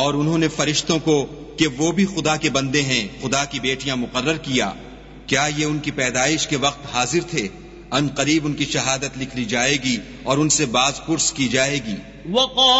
और उन्होंने फरिश्तों को कि वो भी खुदा के बंदे हैं खुदा की बेटियां मुकर्रर किया। क्या ये उनकी पैदाइश के वक्त हाजिर थे? अन करीब उनकी शहादत लिख ली जाएगी और उनसे बाज पुर्स की जाएगी।